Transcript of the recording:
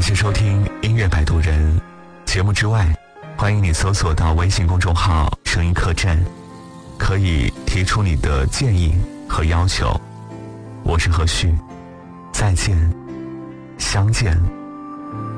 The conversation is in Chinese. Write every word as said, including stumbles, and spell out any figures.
谢收听音乐摆渡人节目之外，欢迎你搜索到微信公众号声音客栈，可以提出你的建议和要求。我是何旭，再见，相见。